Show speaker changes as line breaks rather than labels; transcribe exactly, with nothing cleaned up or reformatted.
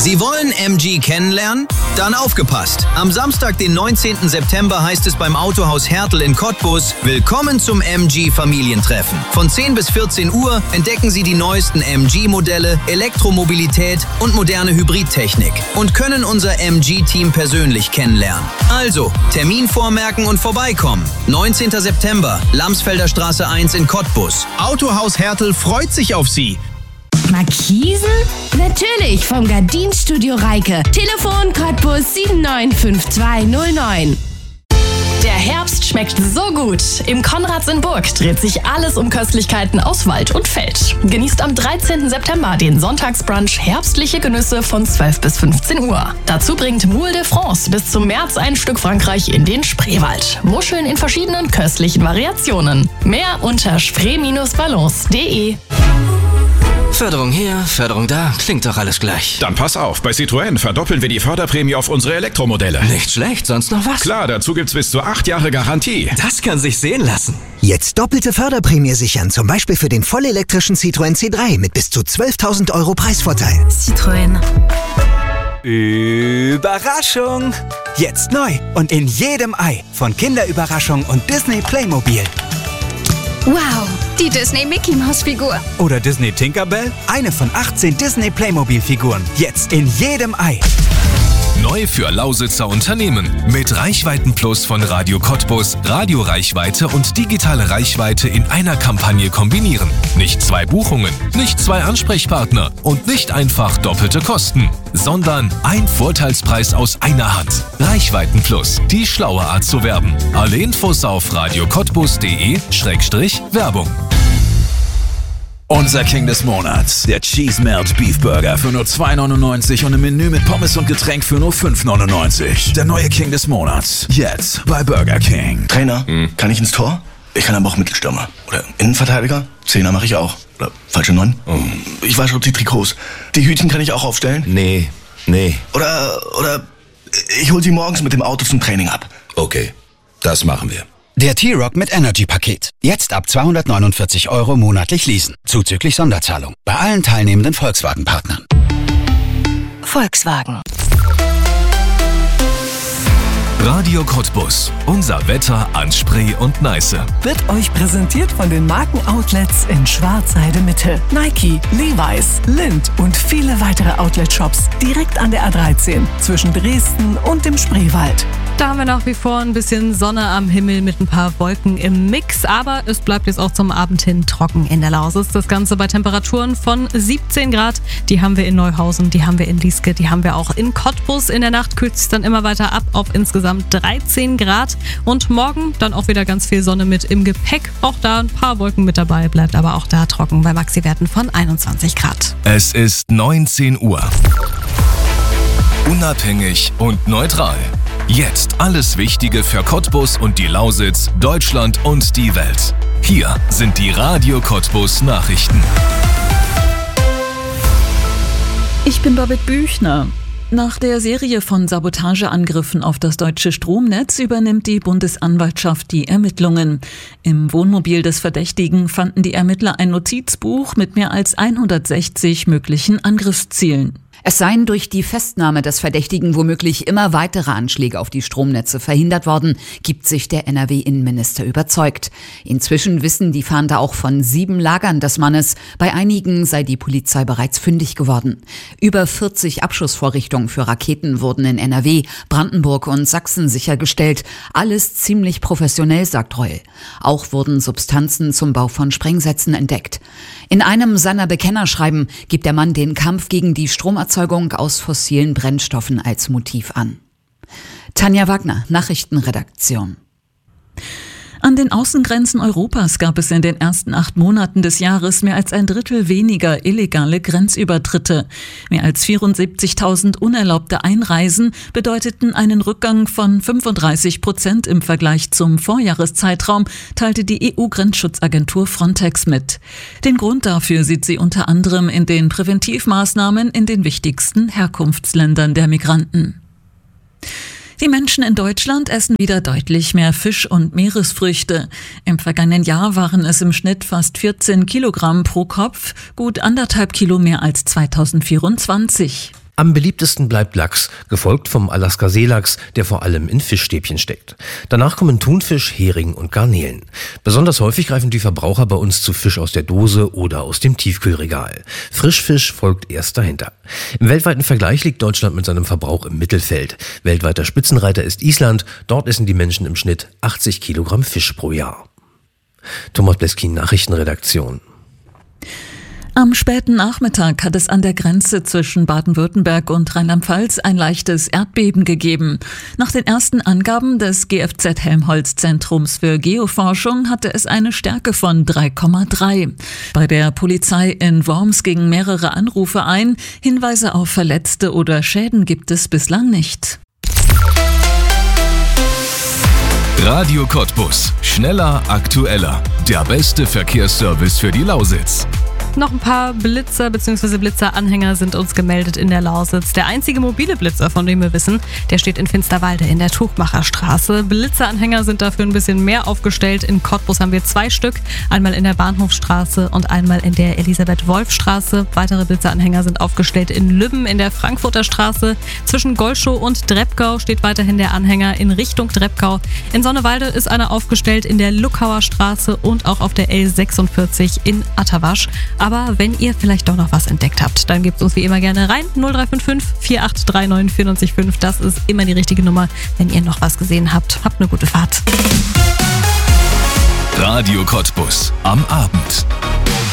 Sie wollen M G kennenlernen? Dann aufgepasst! Am Samstag, den neunzehnten September, heißt es beim Autohaus Hertel in Cottbus: Willkommen zum M G-Familientreffen. Von zehn bis vierzehn Uhr entdecken Sie die neuesten M G-Modelle, Elektromobilität und moderne Hybridtechnik und können unser M G-Team persönlich kennenlernen. Also, Termin vormerken und vorbeikommen. neunzehnten September, Lamsfelder Straße eins in Cottbus.
Autohaus Hertel freut sich auf Sie.
Markisen? Natürlich, vom Gardinstudio Reike. Telefon Cottbus sieben neun fünf zwei null neun.
Der Herbst schmeckt so gut. Im Konrads in Burg dreht sich alles um Köstlichkeiten aus Wald und Feld. Genießt am dreizehnten September den Sonntagsbrunch herbstliche Genüsse von zwölf bis fünfzehn Uhr. Dazu bringt Moule de France bis zum März ein Stück Frankreich in den Spreewald. Muscheln in verschiedenen köstlichen Variationen. Mehr unter spree ballons punkt de.
Förderung hier, Förderung da, klingt doch alles gleich.
Dann pass auf, bei Citroën verdoppeln wir die Förderprämie auf unsere Elektromodelle.
Nicht schlecht, sonst noch was?
Klar, dazu gibt's bis zu acht Jahre Garantie.
Das kann sich sehen lassen.
Jetzt doppelte Förderprämie sichern, zum Beispiel für den vollelektrischen Citroën C drei mit bis zu zwölftausend Euro Preisvorteil.
Citroën.
Überraschung! Jetzt neu und in jedem Ei von Kinderüberraschung und Disney Playmobil.
Wow, die Disney Mickey Maus Figur.
Oder Disney Tinkerbell, eine von achtzehn Disney Playmobil Figuren. Jetzt in jedem Ei.
Neu für Lausitzer Unternehmen. Mit Reichweiten Plus von Radio Cottbus, Radioreichweite und digitale Reichweite in einer Kampagne kombinieren. Nicht zwei Buchungen, nicht zwei Ansprechpartner und nicht einfach doppelte Kosten, sondern ein Vorteilspreis aus einer Hand. Reichweiten Plus, die schlaue Art zu werben. Alle Infos auf radiocottbus.de Schrägstrich Werbung.
Unser King des Monats, der Cheese Melt Beef Burger für nur zwei neunundneunzig und ein Menü mit Pommes und Getränk für nur fünf neunundneunzig. Der neue King des Monats, jetzt bei Burger King.
Trainer, hm. kann ich ins Tor? Ich kann aber auch Mittelstürmer. Oder Innenverteidiger? Zehner mache ich auch. Oder falsche Neun? Oh. Ich wasche die Trikots. Die Hütchen kann ich auch aufstellen?
Nee, nee.
Oder, oder ich hol sie morgens mit dem Auto zum Training ab.
Okay, das machen wir.
Der T-Rock mit Energy-Paket. Jetzt ab zweihundertneunundvierzig Euro monatlich leasen. Zuzüglich Sonderzahlung. Bei allen teilnehmenden Volkswagen-Partnern.
Volkswagen.
Radio Cottbus. Unser Wetter an Spree und Neiße.
Wird euch präsentiert von den Markenoutlets in Schwarzheide Mitte. Nike, Levi's, Lindt und viele weitere Outlet-Shops direkt an der A dreizehn zwischen Dresden und dem Spreewald.
Da haben wir nach wie vor ein bisschen Sonne am Himmel mit ein paar Wolken im Mix, aber es bleibt jetzt auch zum Abend hin trocken in der Lausitz. Das Ganze bei Temperaturen von siebzehn Grad. Die haben wir in Neuhausen, die haben wir in Lieske, die haben wir auch in Cottbus. In der Nacht kühlt es dann immer weiter ab auf insgesamt dreizehn Grad. Und morgen dann auch wieder ganz viel Sonne mit im Gepäck. Auch da ein paar Wolken mit dabei, bleibt aber auch da trocken bei Maxi-Werten von einundzwanzig Grad.
Es ist neunzehn Uhr. Unabhängig und neutral. Jetzt alles Wichtige für Cottbus und die Lausitz, Deutschland und die Welt. Hier sind die Radio Cottbus Nachrichten.
Ich bin Babette Büchner. Nach der Serie von Sabotageangriffen auf das deutsche Stromnetz übernimmt die Bundesanwaltschaft die Ermittlungen. Im Wohnmobil des Verdächtigen fanden die Ermittler ein Notizbuch mit mehr als hundertsechzig möglichen Angriffszielen.
Es seien durch die Festnahme des Verdächtigen womöglich immer weitere Anschläge auf die Stromnetze verhindert worden, gibt sich der N R W-Innenminister überzeugt. Inzwischen wissen die Fahnder auch von sieben Lagern des Mannes. Bei einigen sei die Polizei bereits fündig geworden. Über vierzig Abschussvorrichtungen für Raketen wurden in N R W, Brandenburg und Sachsen sichergestellt. Alles ziemlich professionell, sagt Reul. Auch wurden Substanzen zum Bau von Sprengsätzen entdeckt. In einem seiner Bekennerschreiben gibt der Mann den Kampf gegen die Stromerzeugung aus fossilen Brennstoffen als Motiv an. Tanja Wagner, Nachrichtenredaktion.
An den Außengrenzen Europas gab es in den ersten acht Monaten des Jahres mehr als ein Drittel weniger illegale Grenzübertritte. Mehr als vierundsiebzigtausend unerlaubte Einreisen bedeuteten einen Rückgang von fünfunddreißig Prozent im Vergleich zum Vorjahreszeitraum, teilte die E U-Grenzschutzagentur Frontex mit. Den Grund dafür sieht sie unter anderem in den Präventivmaßnahmen in den wichtigsten Herkunftsländern der Migranten. Die Menschen in Deutschland essen wieder deutlich mehr Fisch und Meeresfrüchte. Im vergangenen Jahr waren es im Schnitt fast vierzehn Kilogramm pro Kopf, gut anderthalb Kilo mehr als zweitausendvierundzwanzig.
Am beliebtesten bleibt Lachs, gefolgt vom Alaska-Seelachs, der vor allem in Fischstäbchen steckt. Danach kommen Thunfisch, Hering und Garnelen. Besonders häufig greifen die Verbraucher bei uns zu Fisch aus der Dose oder aus dem Tiefkühlregal. Frischfisch folgt erst dahinter. Im weltweiten Vergleich liegt Deutschland mit seinem Verbrauch im Mittelfeld. Weltweiter Spitzenreiter ist Island. Dort essen die Menschen im Schnitt achtzig Kilogramm Fisch pro Jahr. Thomas Bleskin, Nachrichtenredaktion.
Am späten Nachmittag hat es an der Grenze zwischen Baden-Württemberg und Rheinland-Pfalz ein leichtes Erdbeben gegeben. Nach den ersten Angaben des G F Z Helmholtz-Zentrums für Geoforschung hatte es eine Stärke von drei Komma drei. Bei der Polizei in Worms gingen mehrere Anrufe ein. Hinweise auf Verletzte oder Schäden gibt es bislang nicht.
Radio Cottbus. Schneller, aktueller. Der beste Verkehrsservice für die Lausitz.
Noch ein paar Blitzer bzw. Blitzeranhänger sind uns gemeldet in der Lausitz. Der einzige mobile Blitzer, von dem wir wissen, der steht in Finsterwalde in der Tuchmacherstraße. Blitzeranhänger sind dafür ein bisschen mehr aufgestellt. In Cottbus haben wir zwei Stück, einmal in der Bahnhofstraße und einmal in der Elisabeth-Wolf-Straße. Weitere Blitzeranhänger sind aufgestellt in Lübben in der Frankfurter Straße. Zwischen Golschow und Dreppgau steht weiterhin der Anhänger in Richtung Dreppgau. In Sonnewalde ist einer aufgestellt in der Luckauer Straße und auch auf der L sechsundvierzig in Atterwasch. Aber wenn ihr vielleicht doch noch was entdeckt habt, dann gebt uns wie immer gerne rein. null drei fünf fünf, vier acht drei neun, vier neun fünf. Das ist immer die richtige Nummer, wenn ihr noch was gesehen habt. Habt eine gute Fahrt.
Radio Cottbus am Abend.